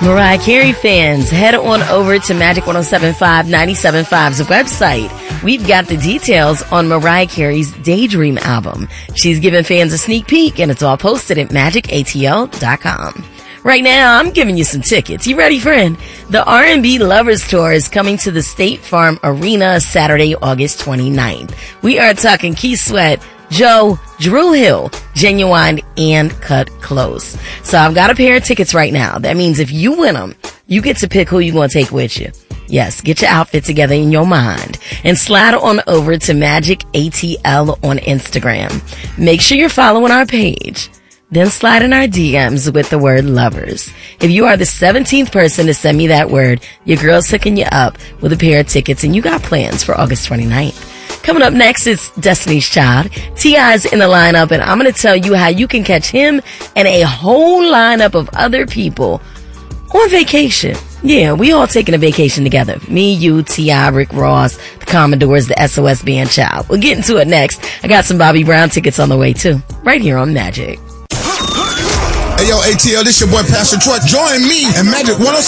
Mariah Carey fans, head on over to Magic 107.5 97.5's website. We've got the details on Mariah Carey's Daydream album. She's giving fans a sneak peek, and it's all posted at magicatl.com. Right now, I'm giving you some tickets. You ready, friend? The R&B Lovers Tour is coming to the State Farm Arena Saturday, August 29th. We are talking Keith Sweat, Joe, Drew Hill, Genuine, and Cut Close. So I've got a pair of tickets right now. That means if you win them, you get to pick who you're going to take with you. Yes, get your outfit together in your mind and slide on over to Magic ATL on Instagram. Make sure you're following our page. Then slide in our DMs with the word lovers. If you are the 17th person to send me that word, your girl's hooking you up with a pair of tickets, and you got plans for August 29th. Coming up next is Destiny's Child. T.I.'s in the lineup, and I'm going to tell you how you can catch him and a whole lineup of other people on vacation. Yeah, we all taking a vacation together. Me, you, T.I., Rick Ross, the Commodores, the SOS Band Child. We'll get into it next. I got some Bobby Brown tickets on the way, too. Right here on Magic. Hey, yo, ATL, this your boy Pastor Troy. Join me and Magic 107.